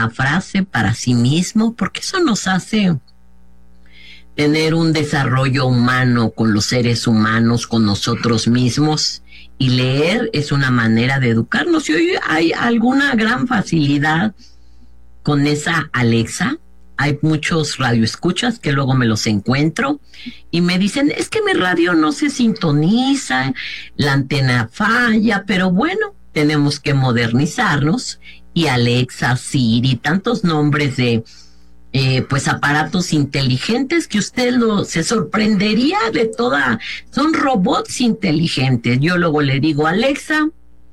una frase para sí mismo, porque eso nos hace tener un desarrollo humano con los seres humanos, con nosotros mismos, y leer es una manera de educarnos. Y hoy hay alguna gran facilidad con esa Alexa. Hay muchos radioescuchas que luego me los encuentro y me dicen, es que mi radio no se sintoniza, la antena falla, pero bueno, tenemos que modernizarnos. Y Alexa, Siri, tantos nombres de pues aparatos inteligentes que usted se sorprendería de son robots inteligentes. Yo luego le digo, Alexa,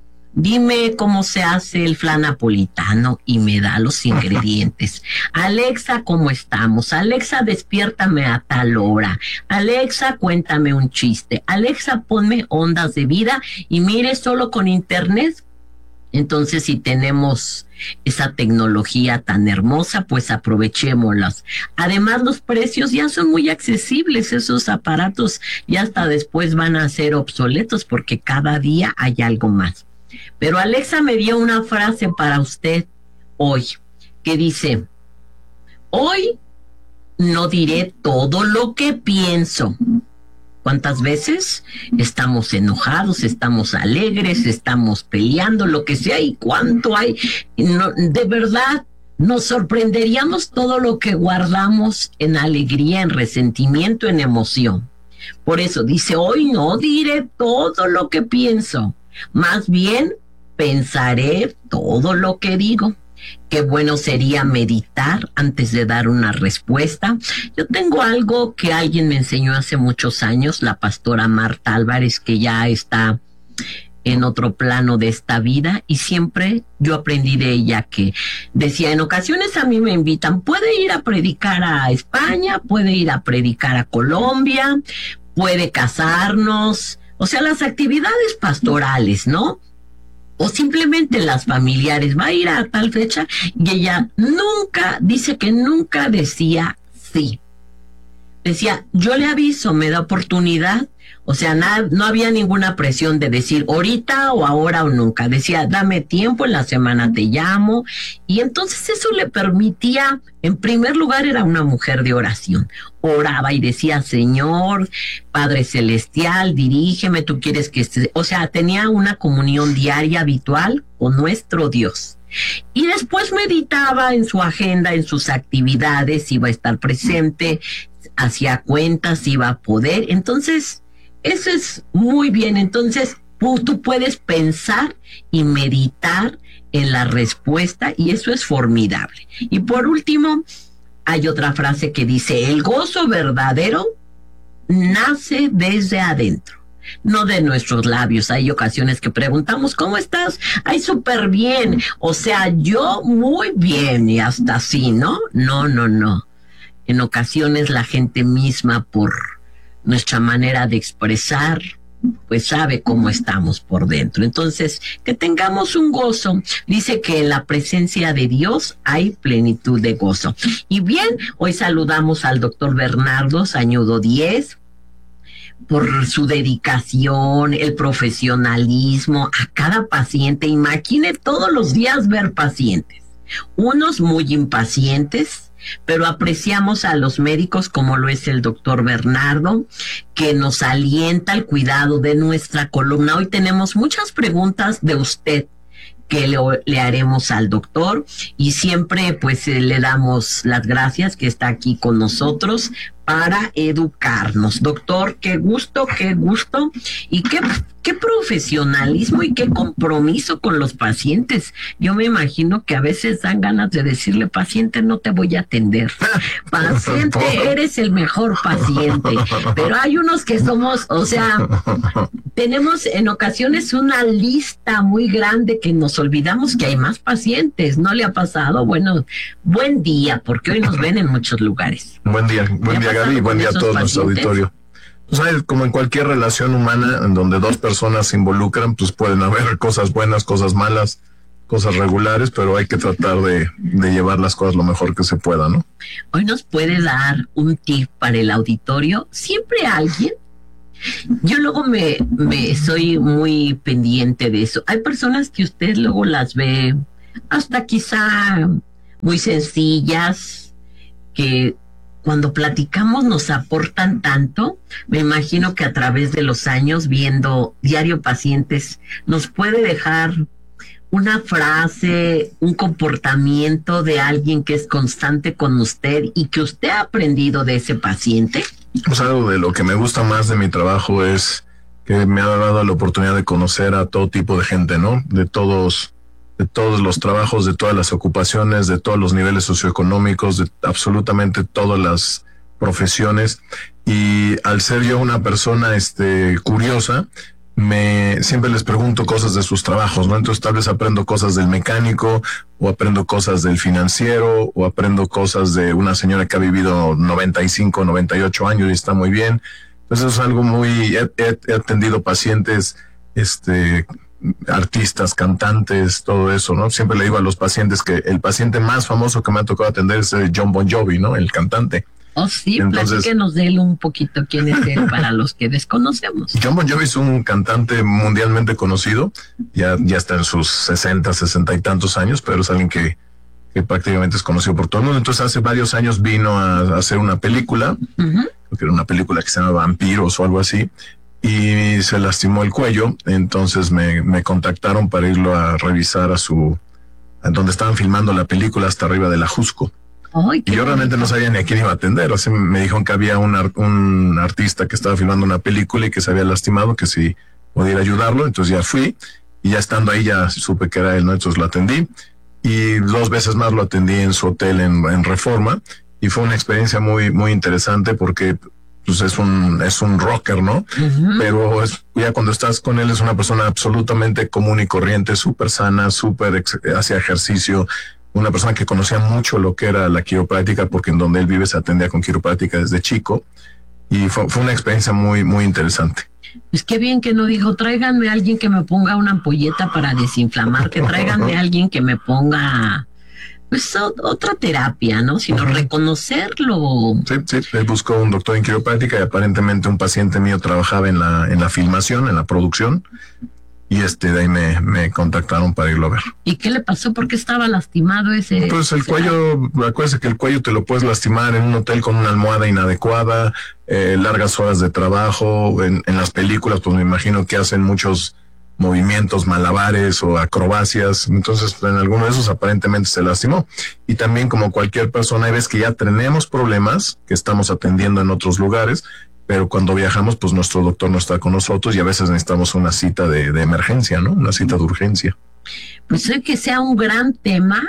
dime cómo se hace el flan napolitano y me da los ingredientes. Alexa, ¿cómo estamos? Alexa, despiértame a tal hora. Alexa, cuéntame un chiste. Alexa, ponme ondas de vida y mire, solo con internet. Entonces, si tenemos esa tecnología tan hermosa, pues aprovechémoslas. Además, los precios ya son muy accesibles. Esos aparatos ya hasta después van a ser obsoletos porque cada día hay algo más. Pero Alexa me dio una frase para usted hoy, que dice, hoy no diré todo lo que pienso. ¿Cuántas veces estamos enojados, estamos alegres, estamos peleando, lo que sea, y cuánto hay? No, de verdad, nos sorprenderíamos todo lo que guardamos en alegría, en resentimiento, en emoción. Por eso dice, hoy no diré todo lo que pienso, más bien pensaré todo lo que digo. Qué bueno sería meditar antes de dar una respuesta. Yo tengo algo que alguien me enseñó hace muchos años, la pastora Marta Álvarez, que ya está en otro plano de esta vida, y siempre yo aprendí de ella que decía, en ocasiones a mí me invitan, puede ir a predicar a España, puede ir a predicar a Colombia, puede casarnos, o sea, las actividades pastorales, ¿no? O simplemente las familiares, va a ir a tal fecha, y ella dice que nunca decía sí. Decía, yo le aviso, me da oportunidad. O sea, no había ninguna presión de decir ahorita o ahora o nunca. Decía, dame tiempo, en la semana te llamo. Y entonces eso le permitía, en primer lugar, era una mujer de oración. Oraba y decía, Señor, Padre Celestial, dirígeme, tú quieres que esté. O sea, tenía una comunión diaria habitual con nuestro Dios. Y después meditaba en su agenda, en sus actividades, iba a estar presente, hacía cuentas, iba a poder. Entonces, eso es muy bien. Entonces, tú puedes pensar y meditar en la respuesta, y eso es formidable. Y por último, hay otra frase que dice, el gozo verdadero nace desde adentro, no de nuestros labios. Hay ocasiones que preguntamos, ¿cómo estás? Ay, súper bien. O sea, yo muy bien, y hasta así, ¿no? No. En ocasiones la gente misma, por nuestra manera de expresar, pues sabe cómo estamos por dentro. Entonces, que tengamos un gozo. Dice que en la presencia de Dios hay plenitud de gozo. Y bien, hoy saludamos al doctor Bernardo Sañudo Díez por su dedicación, el profesionalismo a cada paciente. Imagine todos los días ver pacientes, unos muy impacientes, pero apreciamos a los médicos como lo es el doctor Bernardo, que nos alienta al cuidado de nuestra columna. Hoy tenemos muchas preguntas de usted que le haremos al doctor, y siempre pues le damos las gracias que está aquí con nosotros para educarnos. Doctor, qué gusto, y qué profesionalismo y qué compromiso con los pacientes. Yo me imagino que a veces dan ganas de decirle, paciente, no te voy a atender. Paciente, eres el mejor paciente. Pero hay unos que somos, o sea, tenemos en ocasiones una lista muy grande que nos olvidamos que hay más pacientes. ¿No le ha pasado? Bueno, buen día, porque hoy nos ven en muchos lugares. Buen día Gaby, y buen día a todo nuestro auditorio. ¿Sabes? Como en cualquier relación humana en donde dos personas se involucran, pues pueden haber cosas buenas, cosas malas, cosas regulares, pero hay que tratar de llevar las cosas lo mejor que se pueda, ¿no? Hoy nos puede dar un tip para el auditorio. Siempre alguien, yo luego me soy muy pendiente de eso. Hay personas que usted luego las ve hasta quizá muy sencillas, que cuando platicamos nos aportan tanto. Me imagino que a través de los años, viendo diario pacientes, nos puede dejar una frase, un comportamiento de alguien que es constante con usted y que usted ha aprendido de ese paciente. Pues algo de lo que me gusta más de mi trabajo es que me ha dado la oportunidad de conocer a todo tipo de gente, ¿no? De todos los trabajos, de todas las ocupaciones, de todos los niveles socioeconómicos, de absolutamente todas las profesiones. Y al ser yo una persona curiosa, siempre les pregunto cosas de sus trabajos, ¿no? Entonces tal vez aprendo cosas del mecánico, o aprendo cosas del financiero, o aprendo cosas de una señora que ha vivido 95, 98 años y está muy bien. Entonces es algo he atendido pacientes, artistas, cantantes, todo eso, ¿no? Siempre le digo a los pacientes que el paciente más famoso que me ha tocado atender es John Bon Jovi, ¿no? El cantante. Oh, sí, platíquenos de él un poquito, quién es él para los que desconocemos. John Bon Jovi es un cantante mundialmente conocido, ya está en sus 60 y tantos años, pero es alguien que prácticamente es conocido por todo el mundo. Entonces hace varios años vino a hacer una película, creo que era una película que se llama Vampiros o algo así, y se lastimó el cuello. Entonces me contactaron para irlo a revisar a donde estaban filmando la película, hasta arriba de la Jusco. Ay, y yo realmente no sabía ni a quién iba a atender. O sea, me dijeron que había un artista que estaba filmando una película y que se había lastimado, que si podía ayudarlo. Entonces ya fui, y ya estando ahí ya supe que era él, ¿no? Entonces lo atendí, y 2 veces más lo atendí en su hotel en Reforma, y fue una experiencia muy, muy interesante porque pues es un rocker, ¿no? Pero ya cuando estás con él es una persona absolutamente común y corriente, súper sana, hace ejercicio, una persona que conocía mucho lo que era la quiropráctica, porque en donde él vive se atendía con quiropráctica desde chico, y fue una experiencia muy, muy interesante. Pues qué bien que no dijo, tráiganme a alguien que me ponga una ampolleta para desinflamar, que tráiganme a alguien que me ponga pues otra terapia, ¿no? Sino reconocerlo. Sí, él buscó un doctor en quiropráctica, y aparentemente un paciente mío trabajaba en la filmación, en la producción, y de ahí me contactaron para irlo a ver. ¿Y qué le pasó? ¿Por qué estaba lastimado ese? Pues el cuello, acuérdese que el cuello te lo puedes lastimar en un hotel con una almohada inadecuada, largas horas de trabajo, en las películas, pues me imagino que hacen muchos movimientos, malabares o acrobacias. Entonces en alguno de esos aparentemente se lastimó. Y también, como cualquier persona, hay veces que ya tenemos problemas que estamos atendiendo en otros lugares, pero cuando viajamos, pues nuestro doctor no está con nosotros, y a veces necesitamos una cita de emergencia, ¿no? Una cita de urgencia. Pues sé que sea un gran tema,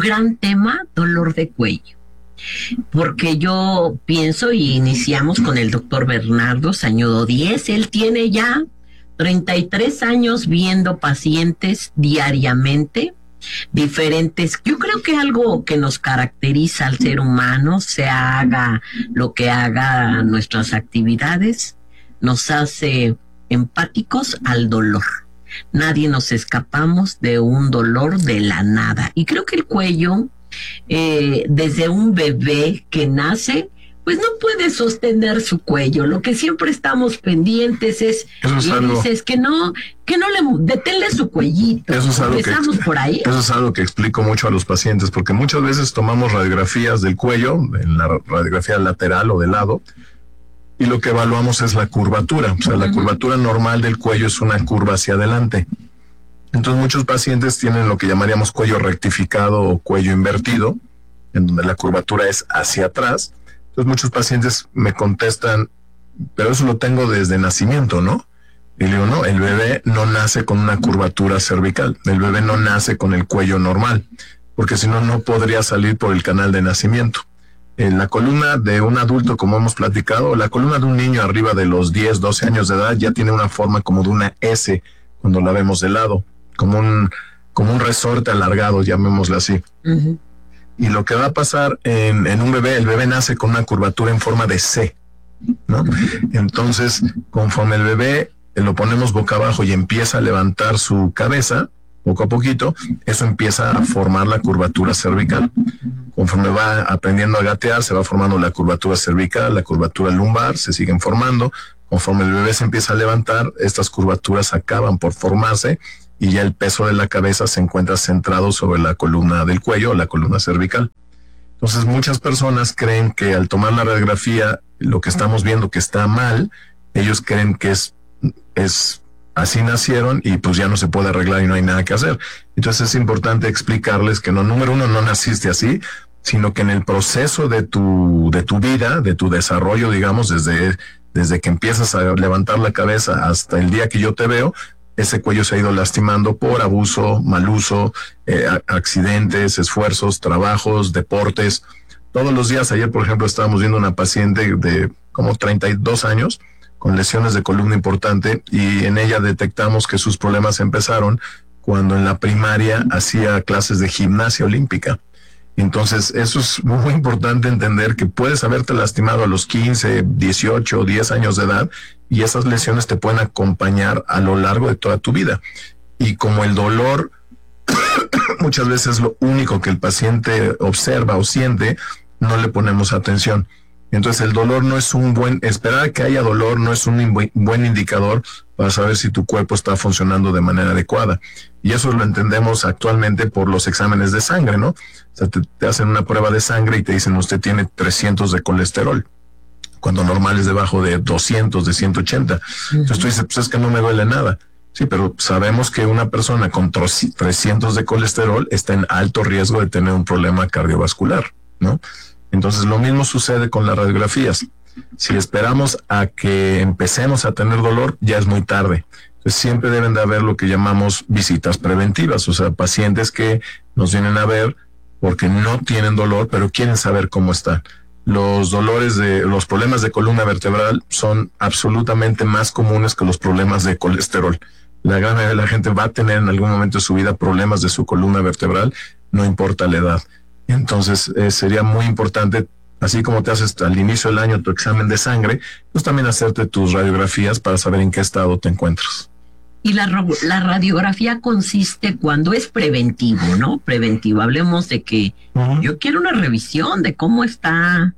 dolor de cuello. Porque yo pienso, y iniciamos con el doctor Bernardo Sañudo Díez, él tiene ya 33 años viendo pacientes diariamente, diferentes. Yo creo que algo que nos caracteriza al ser humano, se haga lo que haga nuestras actividades, nos hace empáticos al dolor. Nadie nos escapamos de un dolor de la nada. Y creo que el cuello, desde un bebé que nace, pues no puede sostener su cuello. Lo que siempre estamos pendientes es, dices que no deténle su cuellito. Eso es algo por ahí. Eso es algo que explico mucho a los pacientes, porque muchas veces tomamos radiografías del cuello, en la radiografía lateral o de lado, y lo que evaluamos es la curvatura. O sea, la curvatura normal del cuello es una curva hacia adelante. Entonces muchos pacientes tienen lo que llamaríamos cuello rectificado o cuello invertido, en donde la curvatura es hacia atrás. Entonces muchos pacientes me contestan, pero eso lo tengo desde nacimiento, ¿no? Y le digo, no, el bebé no nace con una curvatura cervical, el bebé no nace con el cuello normal, porque si no, no podría salir por el canal de nacimiento. En la columna de un adulto, como hemos platicado, la columna de un niño arriba de los 10, 12 años de edad ya tiene una forma como de una S cuando la vemos de lado, como un resorte alargado, llamémosle así. Y lo que va a pasar en un bebé, el bebé nace con una curvatura en forma de C, ¿no? Entonces, conforme el bebé lo ponemos boca abajo y empieza a levantar su cabeza, poco a poquito, eso empieza a formar la curvatura cervical. Conforme va aprendiendo a gatear, se va formando la curvatura cervical, la curvatura lumbar, se siguen formando. Conforme el bebé se empieza a levantar, estas curvaturas acaban por formarse, y ya el peso de la cabeza se encuentra centrado sobre la columna del cuello o la columna cervical. Entonces muchas personas creen que al tomar la radiografía, lo que estamos viendo que está mal, ellos creen que es así nacieron y pues ya no se puede arreglar y no hay nada que hacer. Entonces es importante explicarles que no, número uno, no naciste así, sino que en el proceso de tu vida, de tu desarrollo, digamos, desde que empiezas a levantar la cabeza hasta el día que yo te veo, ese cuello se ha ido lastimando por abuso, mal uso, accidentes, esfuerzos, trabajos, deportes. Todos los días, ayer por ejemplo estábamos viendo una paciente de como 32 años con lesiones de columna importante y en ella detectamos que sus problemas empezaron cuando en la primaria hacía clases de gimnasia olímpica. Entonces, eso es muy importante entender que puedes haberte lastimado a los 15, 18, 10 años de edad y esas lesiones te pueden acompañar a lo largo de toda tu vida. Y como el dolor muchas veces es lo único que el paciente observa o siente, no le ponemos atención. Entonces, el dolor no es esperar a que haya dolor no es un buen indicador para saber si tu cuerpo está funcionando de manera adecuada. Y eso lo entendemos actualmente por los exámenes de sangre, ¿no? O sea, te hacen una prueba de sangre y te dicen, usted tiene 300 de colesterol, cuando normal es debajo de 200, de 180. Entonces tú dices, pues es que no me duele nada. Sí, pero sabemos que una persona con 300 de colesterol está en alto riesgo de tener un problema cardiovascular, ¿no? Entonces lo mismo sucede con las radiografías. Si esperamos a que empecemos a tener dolor, ya es muy tarde. Entonces siempre deben de haber lo que llamamos visitas preventivas, o sea, pacientes que nos vienen a ver porque no tienen dolor, pero quieren saber cómo están. Los problemas de columna vertebral son absolutamente más comunes que los problemas de colesterol. La gran mayoría de la gente va a tener en algún momento de su vida problemas de su columna vertebral, no importa la edad. Entonces sería muy importante, así como te haces al inicio del año tu examen de sangre, pues también hacerte tus radiografías para saber en qué estado te encuentras. Y la radiografía consiste cuando es preventivo, ¿no? Preventivo. Hablemos de que yo quiero una revisión de cómo está.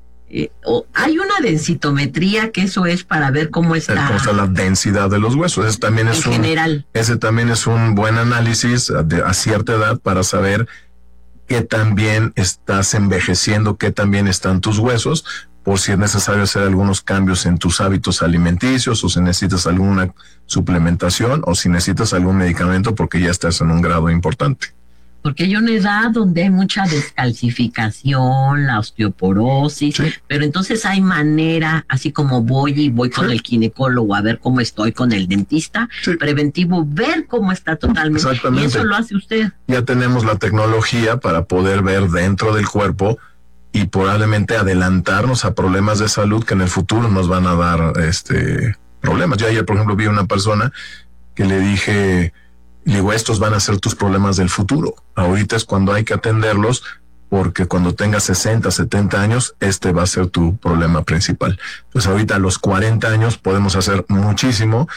Hay una densitometría que eso es para ver cómo está. Cómo está la densidad de los huesos. Ese también es ese también es un buen análisis a cierta edad para saber qué tan bien estás envejeciendo, qué tan bien están tus huesos, por si es necesario hacer algunos cambios en tus hábitos alimenticios o si necesitas alguna suplementación o si necesitas algún medicamento porque ya estás en un grado importante. Porque hay una edad donde hay mucha descalcificación, la osteoporosis, sí. Pero entonces hay manera, así como voy con el ginecólogo a ver cómo estoy, con el dentista, preventivo, ver cómo está totalmente. Exactamente. Y eso lo hace usted. Ya tenemos la tecnología para poder ver dentro del cuerpo y probablemente adelantarnos a problemas de salud que en el futuro nos van a dar problemas. Yo ayer, por ejemplo, vi una persona que le digo, estos van a ser tus problemas del futuro. Ahorita es cuando hay que atenderlos, porque cuando tengas 60, 70 años, este va a ser tu problema principal. Pues ahorita a los 40 años podemos hacer muchísimo.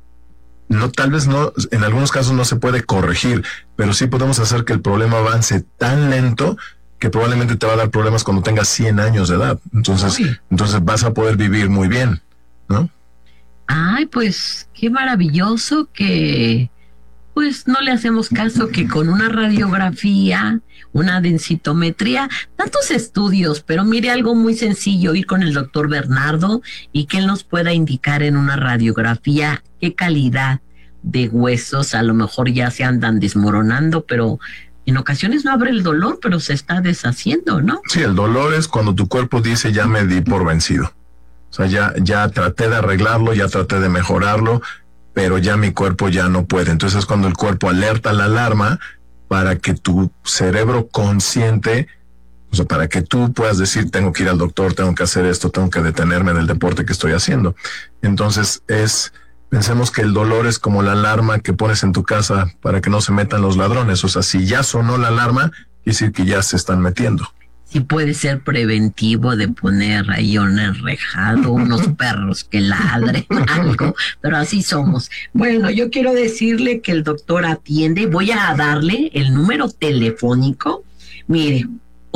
No, tal vez no, en algunos casos no se puede corregir, pero sí podemos hacer que el problema avance tan lento que probablemente te va a dar problemas cuando tengas 100 años de edad. Entonces vas a poder vivir muy bien, ¿no? Ay, pues qué maravilloso que pues no le hacemos caso, que con una radiografía, una densitometría, tantos estudios, pero mire, algo muy sencillo, ir con el doctor Bernardo y que él nos pueda indicar en una radiografía qué calidad de huesos a lo mejor ya se andan desmoronando, pero en ocasiones no habrá el dolor, pero se está deshaciendo, ¿no? Sí, el dolor es cuando tu cuerpo dice ya me di por vencido. O sea, ya traté de arreglarlo, ya traté de mejorarlo, pero ya mi cuerpo ya no puede. Entonces es cuando el cuerpo alerta la alarma para que tu cerebro consciente, o sea, para que tú puedas decir, tengo que ir al doctor, tengo que hacer esto, tengo que detenerme del deporte que estoy haciendo. Entonces pensemos que el dolor es como la alarma que pones en tu casa para que no se metan los ladrones. O sea, si ya sonó la alarma, quiere decir que ya se están metiendo. Sí puede ser preventivo de poner ahí un enrejado, unos perros que ladren, algo, pero así somos. Bueno, yo quiero decirle que el doctor atiende, voy a darle el número telefónico, mire,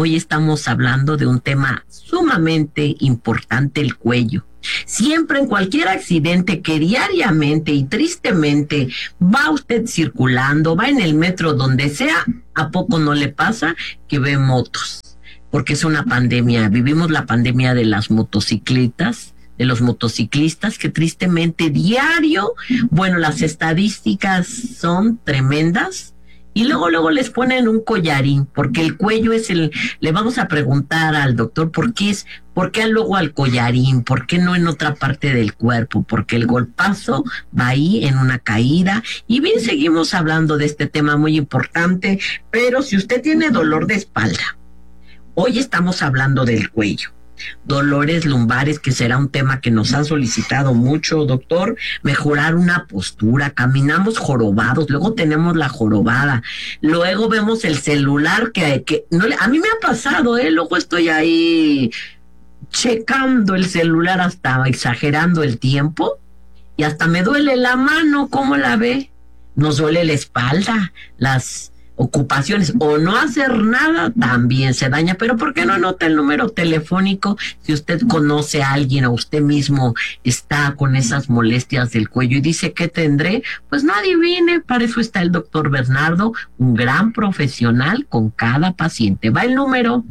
hoy estamos hablando de un tema sumamente importante, el cuello. Siempre en cualquier accidente que diariamente y tristemente va usted circulando, va en el metro, donde sea, ¿a poco no le pasa que ve motos? Porque es una pandemia, vivimos la pandemia de las motocicletas, de los motociclistas, que tristemente diario, bueno, las estadísticas son tremendas. Y luego les ponen un collarín, porque el cuello es le vamos a preguntar al doctor por qué luego al collarín, por qué no en otra parte del cuerpo, porque el golpazo va ahí en una caída. Y bien, seguimos hablando de este tema muy importante, pero si usted tiene dolor de espalda, hoy estamos hablando del cuello. Dolores lumbares, que será un tema que nos han solicitado mucho, doctor. Mejorar una postura, caminamos jorobados, luego tenemos la jorobada, luego vemos el celular que no, a mí me ha pasado, luego estoy ahí checando el celular, hasta exagerando el tiempo, y hasta me duele la mano. ¿Cómo la ve? Nos duele la espalda, las ocupaciones, o no hacer nada también se daña. Pero ¿por qué no anota el número telefónico si usted conoce a alguien o usted mismo está con esas molestias del cuello y dice que tendré? Pues no adivine, para eso está el doctor Bernardo, un gran profesional con cada paciente. Va el número.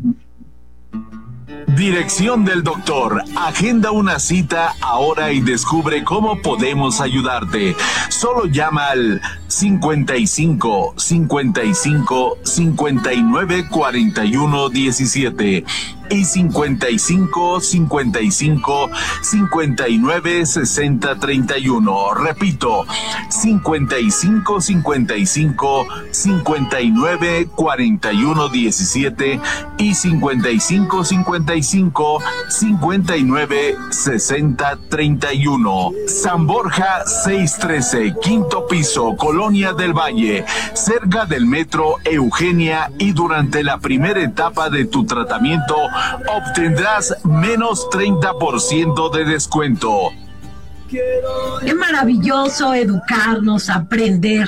Dirección del doctor. Agenda una cita ahora y descubre cómo podemos ayudarte. Solo llama al 55 55 59 41 17 y 55 55 59 60 31. Repito, 55 55 59 41 17 y 55 55 59 60 31. San Borja 613, quinto piso, Colonia del Valle, cerca del metro Eugenia, y durante la primera etapa de tu tratamiento obtendrás menos 30% de descuento. Qué maravilloso educarnos, aprender,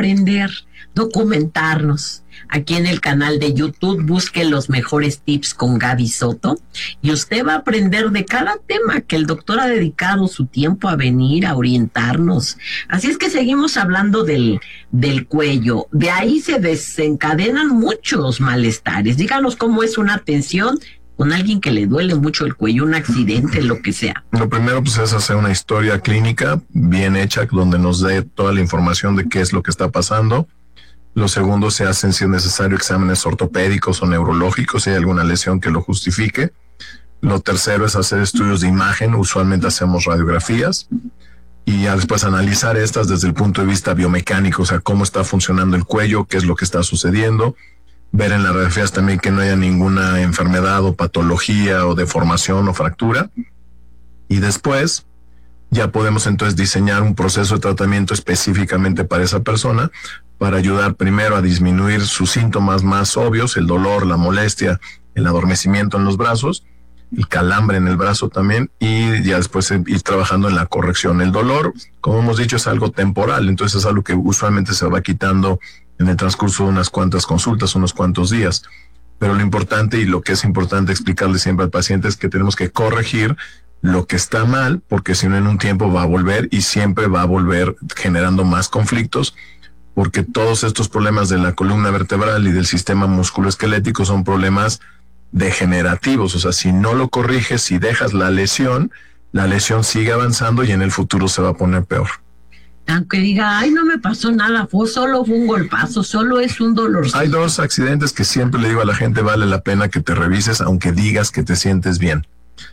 documentarnos. Aquí en el canal de YouTube busque los mejores tips con Gaby Soto y usted va a aprender de cada tema que el doctor ha dedicado su tiempo a venir a orientarnos. Así es que seguimos hablando del cuello. De ahí se desencadenan muchos malestares. Díganos cómo es una atención con alguien que le duele mucho el cuello, un accidente, lo que sea. Lo primero pues es hacer una historia clínica bien hecha, donde nos dé toda la información de qué es lo que está pasando. Lo segundo, se hacen, si es necesario, exámenes ortopédicos o neurológicos, si hay alguna lesión que lo justifique. Lo tercero es hacer estudios de imagen, usualmente hacemos radiografías, y ya después analizar estas desde el punto de vista biomecánico, o sea, cómo está funcionando el cuello, qué es lo que está sucediendo. Ver en las radiografías también que no haya ninguna enfermedad o patología o deformación o fractura. Y después ya podemos entonces diseñar un proceso de tratamiento específicamente para esa persona, para ayudar primero a disminuir sus síntomas más obvios, el dolor, la molestia, el adormecimiento en los brazos, el calambre en el brazo también, y ya después ir trabajando en la corrección. El dolor, como hemos dicho, es algo temporal, entonces es algo que usualmente se va quitando en el transcurso de unas cuantas consultas, unos cuantos días. Pero lo importante, y lo que es importante explicarle siempre al paciente, es que tenemos que corregir lo que está mal, porque si no, en un tiempo va a volver, y siempre va a volver generando más conflictos, porque todos estos problemas de la columna vertebral y del sistema musculoesquelético son problemas degenerativos. O sea, si no lo corriges, si dejas la lesión sigue avanzando y en el futuro se va a poner peor. Aunque diga, ay, no me pasó nada, solo fue un golpazo, solo es un dolor. Hay dos accidentes que siempre le digo a la gente, vale la pena que te revises, aunque digas que te sientes bien.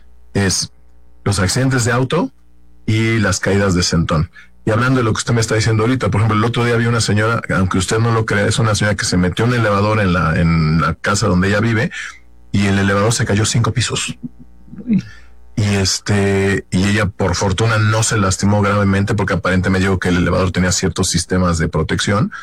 Es los accidentes de auto y las caídas de sentón. Y hablando de lo que usted me está diciendo ahorita, por ejemplo, el otro día había una señora, aunque usted no lo crea, es una señora que se metió en un elevador en la casa donde ella vive, y el elevador se cayó 5 pisos. Uy. Y ella por fortuna no se lastimó gravemente, porque aparentemente me dijo que el elevador tenía ciertos sistemas de protección,